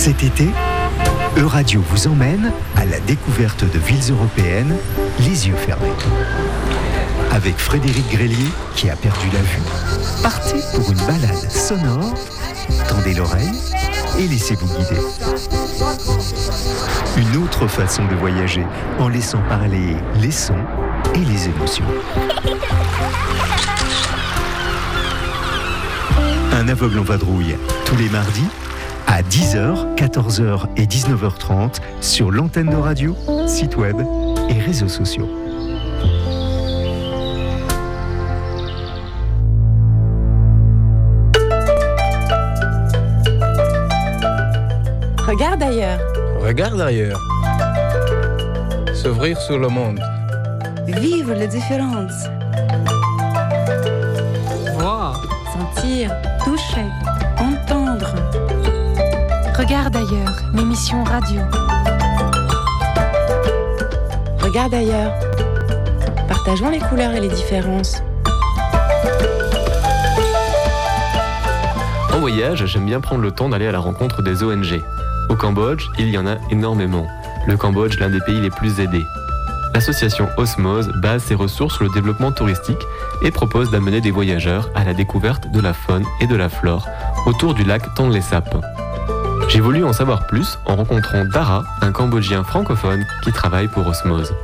Cet été, Euradio vous emmène à la découverte de villes européennes, les yeux fermés. Avec Frédéric Grélier, qui a perdu la vue. Partez pour une balade sonore, tendez l'oreille et laissez-vous guider. Une autre façon de voyager, en laissant parler les sons et les émotions. Un aveugle en vadrouille, tous les mardis, à 10h, 14h et 19h30 sur l'antenne de radio, site web et réseaux sociaux. Regarde ailleurs. Regarde ailleurs. S'ouvrir sur le monde. Vivre les différences. Voir. Sentir, toucher, entendre. Regarde ailleurs, l'émission radio. Regarde ailleurs. Partageons les couleurs et les différences. En voyage, j'aime bien prendre le temps d'aller à la rencontre des ONG. Au Cambodge, il y en a énormément. Le Cambodge, l'un des pays les plus aidés. L'association Osmose base ses ressources sur le développement touristique et propose d'amener des voyageurs à la découverte de la faune et de la flore autour du lac Tonlé Sap. J'ai voulu en savoir plus en rencontrant Dara, un Cambodgien francophone qui travaille pour Osmose.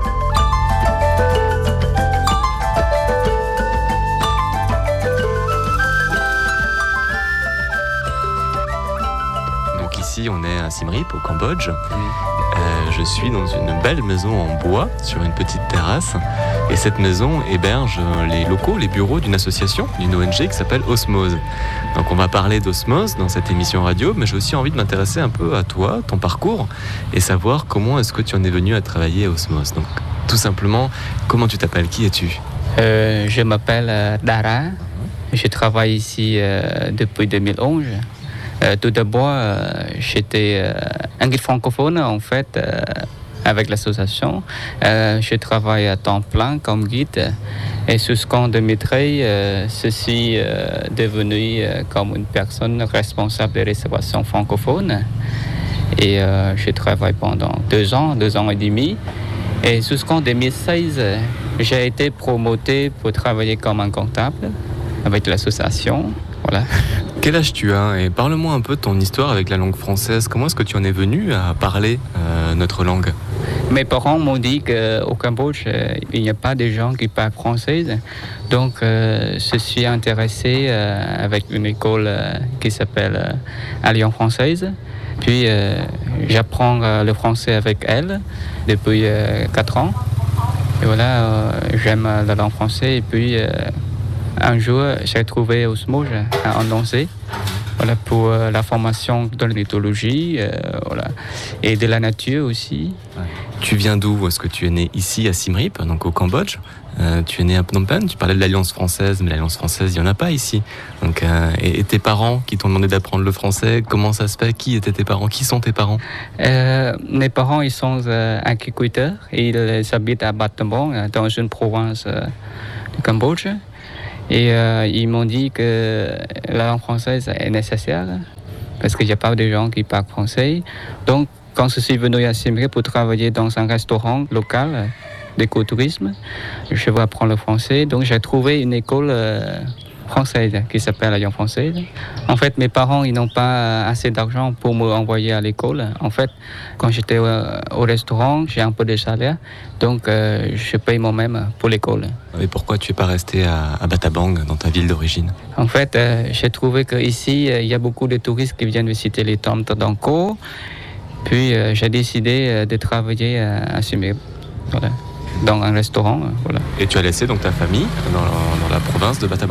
Donc ici, on est à Siem Reap, au Cambodge. Je suis dans une belle maison en bois, sur une petite terrasse. Et cette maison héberge les locaux, les bureaux d'une association, d'une ONG qui s'appelle Osmose. Donc on va parler d'Osmose dans cette émission radio, mais j'ai aussi envie de m'intéresser un peu à toi, ton parcours, et savoir comment est-ce que tu en es venu à travailler à Osmose. Donc tout simplement, comment tu t'appelles, qui es-tu ? Je m'appelle Dara, je travaille ici depuis 2011. Tout d'abord, j'étais un guide francophone en fait avec l'association. Je travaille à temps plein comme guide et jusqu'en 2013, je suis devenu comme une personne responsable des réservations francophones. Et je travaille pendant 2 ans et demi. Et jusqu'en 2016, j'ai été promoté pour travailler comme un comptable avec l'association. Voilà. Quel âge tu as ? Et parle-moi un peu de ton histoire avec la langue française. Comment est-ce que tu en es venu à parler notre langue ? Mes parents m'ont dit qu'au Cambodge, il n'y a pas de gens qui parlent français. Donc, je suis intéressé avec une école qui s'appelle Alliance française. Puis, j'apprends le français avec elle depuis 4 ans. Et voilà, j'aime la langue française. Et puis, un jour, j'ai trouvé Osmose à Nancy, voilà, pour la formation de l'ornithologie voilà, et de la nature aussi. Ouais. Tu viens d'où ? Est-ce que tu es né ici à Siem Reap, donc au Cambodge ? Tu es né à Phnom Penh, tu parlais de l'Alliance française, mais l'Alliance française, il n'y en a pas ici. Donc, et tes parents qui t'ont demandé d'apprendre le français, comment ça se fait ? Qui étaient tes parents ? Qui sont tes parents ? Mes parents, ils sont agriculteurs et ils habitent à Battambang, dans une province du Cambodge. Et ils m'ont dit que la langue française est nécessaire parce qu'il n'y a pas de gens qui parlent français. Donc, quand je suis venu à Siem Reap pour travailler dans un restaurant local d'écotourisme, je veux apprendre le français. Donc, j'ai trouvé une école française qui s'appelle l'Alliance française. En fait, mes parents, ils n'ont pas assez d'argent pour me envoyer à l'école. En fait, quand j'étais au restaurant, j'ai un peu de salaire. Donc, je paye moi-même pour l'école. Et pourquoi tu n'es pas resté à Battambang, dans ta ville d'origine ? En fait, j'ai trouvé qu'ici, il y a beaucoup de touristes qui viennent visiter les temples d'Angkor. Puis, j'ai décidé de travailler à Siem Reap, voilà, dans un restaurant. Voilà. Et tu as laissé donc ta famille dans la province de Battambang ?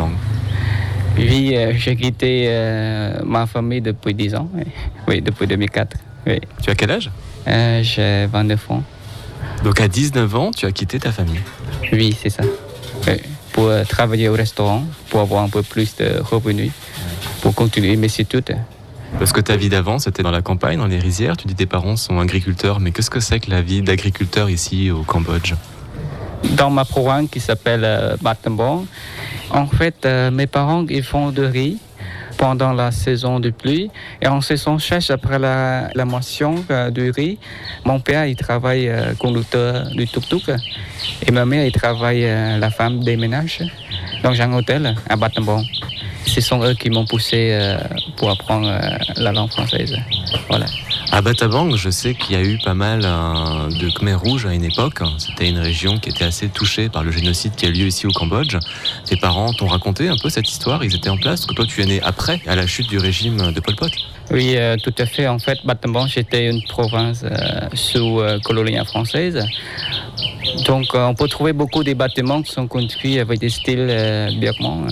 Oui, j'ai quitté ma famille depuis 10 ans. Oui, depuis 2004. Oui. Tu as quel âge ? J'ai 29 ans. Donc à 19 ans, tu as quitté ta famille ? Oui, c'est ça. Oui. Pour travailler au restaurant, pour avoir un peu plus de revenus, pour continuer mes études. Parce que ta vie d'avant, c'était dans la campagne, dans les rizières. Tu dis que tes parents sont agriculteurs, mais qu'est-ce que c'est que la vie d'agriculteur ici au Cambodge ? Dans ma province qui s'appelle Battambang, en fait, mes parents ils font de riz pendant la saison de pluie. Et en saison sèche, après la moisson du riz, mon père il travaille conducteur du tuk-tuk et ma mère il travaille la femme des ménages dans un hôtel à Battambang. Ce sont eux qui m'ont poussé pour apprendre la langue française. Voilà. À Battambang, je sais qu'il y a eu pas mal de Khmers rouges à une époque. C'était une région qui était assez touchée par le génocide qui a lieu ici au Cambodge. Tes parents t'ont raconté un peu cette histoire? Ils étaient en place? Que toi, tu es né après, à la chute du régime de Pol Pot? Oui, tout à fait. En fait, Battambang, c'était une province sous colonie française. Donc, on peut trouver beaucoup de bâtiments qui sont construits avec des styles birmans.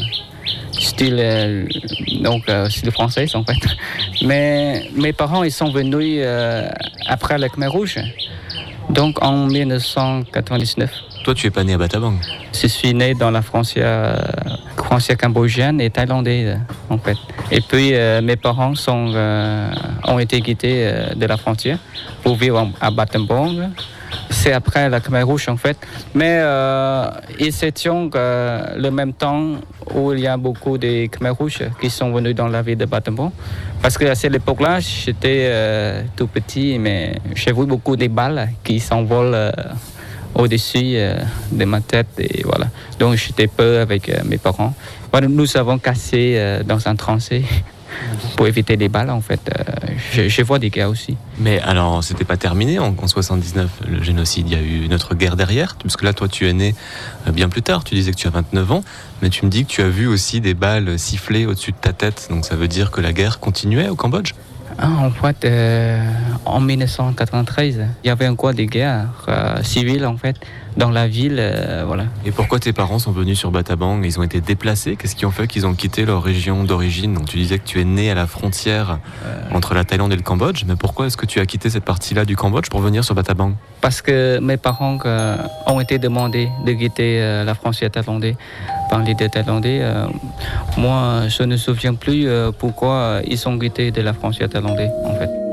Style français en fait. Mais mes parents ils sont venus après le Khmer Rouge, donc en 1999. Toi, tu es pas né à Battambang? Je suis né dans la frontière cambodgienne et thaïlandaise en fait. Et puis mes parents ont été quittés de la frontière pour vivre à Battambang. C'est après la Khmer Rouge en fait. Mais ils étaient le même temps où il y a beaucoup de Khmer Rouges qui sont venus dans la ville de Battambang. Parce qu'à cette époque-là, j'étais tout petit, mais j'ai vu beaucoup de balles qui s'envolent au-dessus de ma tête. Et voilà. Donc j'étais peur avec mes parents. Voilà, nous avons cassé dans un tranchée. Pour éviter les balles, en fait. Je vois des gars aussi. Mais alors, c'était pas terminé en 79, le génocide. Il y a eu une autre guerre derrière. Parce que là, toi, tu es né bien plus tard. Tu disais que tu as 29 ans. Mais tu me dis que tu as vu aussi des balles siffler au-dessus de ta tête. Donc ça veut dire que la guerre continuait au Cambodge? En fait, en 1993, il y avait encore des guerres civiles, en fait, dans la ville. Voilà. Et pourquoi tes parents sont venus sur Battambang? Ils ont été déplacés? Qu'est-ce qui ont fait qu'ils ont quitté leur région d'origine? Donc tu disais que tu es né à la frontière entre la Thaïlande et le Cambodge. Mais pourquoi est-ce que tu as quitté cette partie-là du Cambodge pour venir sur Battambang? Parce que mes parents ont été demandés de quitter la frontière thaïlandaise par les Thaïlandais. Moi, je ne me souviens plus pourquoi ils sont quittés de la frontière thaïlandaise, en fait.